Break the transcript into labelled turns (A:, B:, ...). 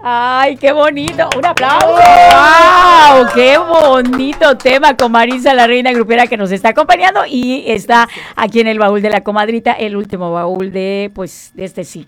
A: Ay, qué bonito. Un aplauso. ¡Wow! Qué bonito tema con Marisa, la reina grupera que nos está acompañando y está aquí en el baúl de la comadrita, el último baúl de este ciclo.